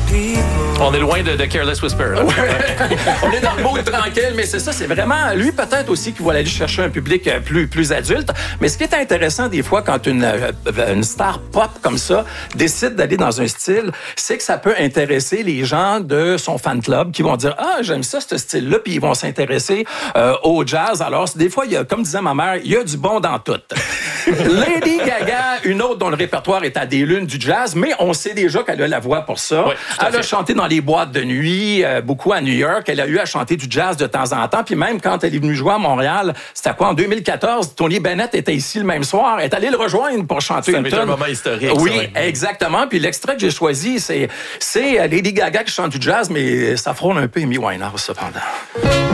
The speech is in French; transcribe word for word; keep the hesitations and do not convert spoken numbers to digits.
On est loin de, de Careless Whisper. Là. Ouais. On est dans le mode tranquille, mais c'est ça, c'est vraiment lui peut-être aussi qui va aller chercher un public plus, plus adulte. Mais ce qui est intéressant des fois quand une, une star pop comme ça décide d'aller dans un style, c'est que ça peut intéresser les gens de son fan club qui vont dire « Ah, j'aime ça, ce style-là », puis ils vont s'intéresser euh, au jazz. Alors, des fois, il y a, comme disait ma mère, il y a du bon dans tout. Lady Gaga, une autre dont le répertoire est à des lunes du jazz, mais on sait déjà qu'elle a la voix pour ça. Oui, elle a chanté dans les boîtes de nuit, euh, beaucoup à New York. Elle a eu à chanter du jazz de temps en temps. Puis même quand elle est venue jouer à Montréal, c'était quoi, en deux mille quatorze, Tony Bennett était ici le même soir. Elle est allée le rejoindre pour chanter une tonne. un moment historique. Oui, ça, ouais. exactement. Puis l'extrait que j'ai choisi, c'est, c'est Lady Gaga qui chante du jazz, mais ça frôle un peu Amy Winehouse, cependant.